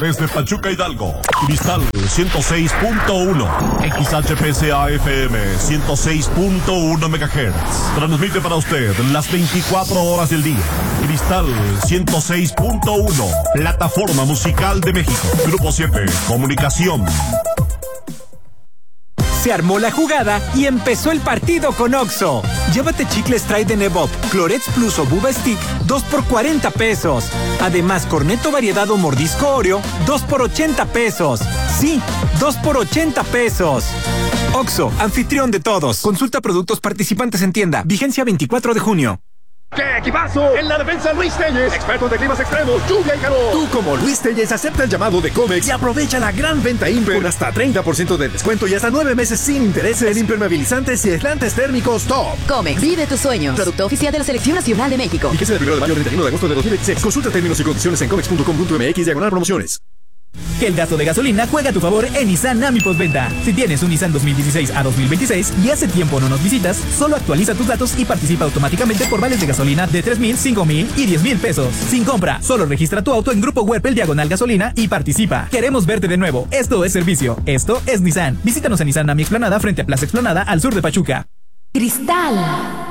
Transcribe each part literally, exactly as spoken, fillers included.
desde Pachuca, Hidalgo. Cristal ciento seis punto uno. X H P C A F M ciento seis punto uno megahertz. Transmite para usted las veinticuatro horas del día. Cristal ciento seis punto uno. Plataforma musical de México. Grupo siete. Comunicación. Se armó la jugada y empezó el partido con Oxxo. Llévate chicles Trident Evop, Clorets Plus o Buba Stick, dos por cuarenta pesos. Además, Cornetto Variedad o Mordisco Oreo, dos por ochenta pesos. Sí, dos por ochenta pesos. Oxxo, anfitrión de todos. Consulta productos participantes en tienda. Vigencia veinticuatro de junio. ¡Qué equipazo! En la defensa Luis Telles, experto de climas extremos, lluvia y calor. Tú como Luis Telles acepta el llamado de Comex y aprovecha la gran venta Imper con hasta treinta por ciento de descuento y hasta nueve meses sin intereses en impermeabilizantes y aislantes térmicos top. Comex, vive tus sueños. Producto oficial de la Selección Nacional de México. Fíjese del primero de mayo al treinta y uno de agosto de dos mil veintiséis. Consulta términos y condiciones en comex punto com punto mx diagonal promociones. Que el gasto de gasolina juega a tu favor en Nissan Nami Postventa. Si tienes un Nissan dos mil dieciséis a dos mil veintiséis y hace tiempo no nos visitas, solo actualiza tus datos y participa automáticamente por vales de gasolina de tres mil, cinco mil y diez mil pesos. Sin compra, solo registra tu auto en Grupo Huerpel Diagonal Gasolina y participa. Queremos verte de nuevo. Esto es servicio. Esto es Nissan. Visítanos en Nissan Nami Explanada frente a Plaza Explanada al sur de Pachuca. Cristal.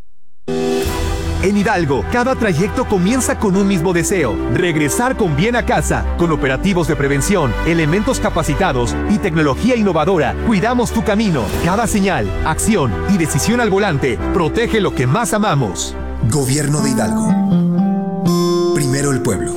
En Hidalgo, cada trayecto comienza con un mismo deseo: regresar con bien a casa. Con operativos de prevención, elementos capacitados y tecnología innovadora, cuidamos tu camino. Cada señal, acción y decisión al volante protege lo que más amamos. Gobierno de Hidalgo. Primero el pueblo.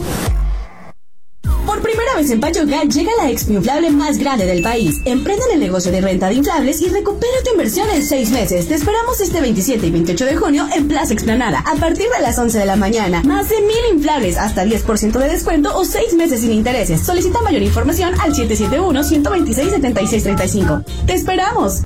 Por primera vez en Pachuca llega la expo inflable más grande del país. Emprende en el negocio de renta de inflables y recupera tu inversión en seis meses. Te esperamos este veintisiete y veintiocho de junio en Plaza Explanada a partir de las once de la mañana. Más de mil inflables, hasta diez por ciento de descuento o seis meses sin intereses. Solicita mayor información al siete siete uno, uno dos seis, siete seis tres cinco. ¡Te esperamos!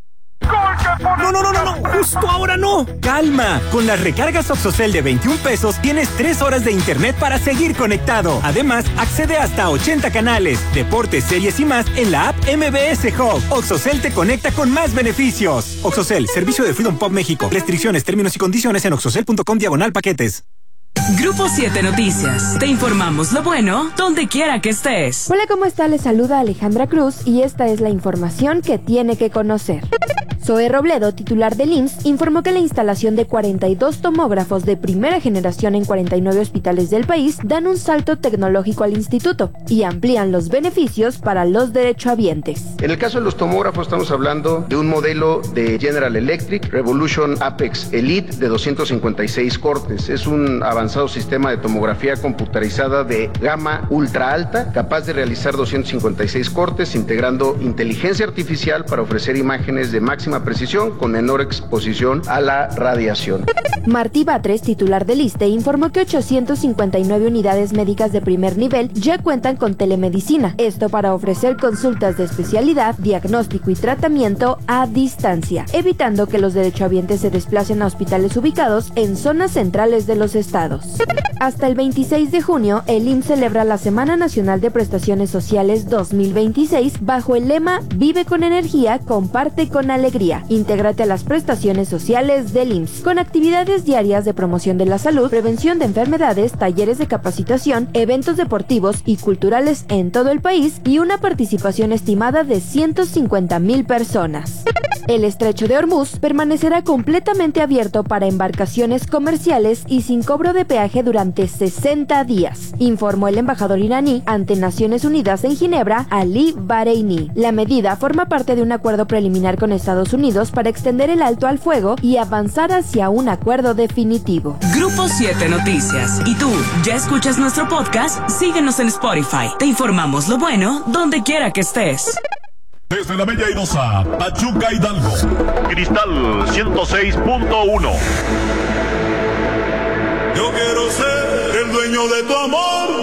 No, no, no, no, no, justo ahora no. Calma, con las recargas Oxocel de veintiún pesos tienes tres horas de internet para seguir conectado. Además, accede hasta ochenta canales, deportes, series y más en la app M B S Hub. Oxocel te conecta con más beneficios. Oxocel, servicio de Freedom Pop México. Restricciones, términos y condiciones en oxocel punto com diagonal paquetes. Grupo siete Noticias. Te informamos lo bueno donde quiera que estés. Hola, ¿cómo está? Les saluda Alejandra Cruz y esta es la información que tiene que conocer. Zoe Robledo, titular del I M S S, informó que la instalación de cuarenta y dos tomógrafos de primera generación en cuarenta y nueve hospitales del país dan un salto tecnológico al instituto y amplían los beneficios para los derechohabientes. En el caso de los tomógrafos estamos hablando de un modelo de General Electric Revolution Apex Elite de doscientos cincuenta y seis cortes. Es un avanzado sistema de tomografía computarizada de gama ultra alta, capaz de realizar doscientos cincuenta y seis cortes, integrando inteligencia artificial para ofrecer imágenes de máxima precisión con menor exposición a la radiación. Martí Batres, titular del I S S S T E, informó que ochocientas cincuenta y nueve unidades médicas de primer nivel ya cuentan con telemedicina, esto para ofrecer consultas de especialidad, diagnóstico y tratamiento a distancia, evitando que los derechohabientes se desplacen a hospitales ubicados en zonas centrales de los estados. Hasta el veintiséis de junio, el I M S S celebra la Semana Nacional de Prestaciones Sociales dos mil veintiséis bajo el lema Vive con energía, comparte con alegría. Intégrate a las prestaciones sociales del I M S S, con actividades diarias de promoción de la salud, prevención de enfermedades, talleres de capacitación, eventos deportivos y culturales en todo el país y una participación estimada de ciento cincuenta mil personas. El estrecho de Hormuz permanecerá completamente abierto para embarcaciones comerciales y sin cobro de peaje durante sesenta días, informó el embajador iraní ante Naciones Unidas en Ginebra, Ali Bareini. La medida forma parte de un acuerdo preliminar con Estados Unidos para extender el alto al fuego y avanzar hacia un acuerdo definitivo. Grupo siete Noticias. ¿Y tú, ya escuchas nuestro podcast? Síguenos en Spotify. Te informamos lo bueno donde quiera que estés. Desde la Bella Airosa, Pachuca, Hidalgo. Cristal ciento seis punto uno. Yo quiero ser el dueño de tu amor.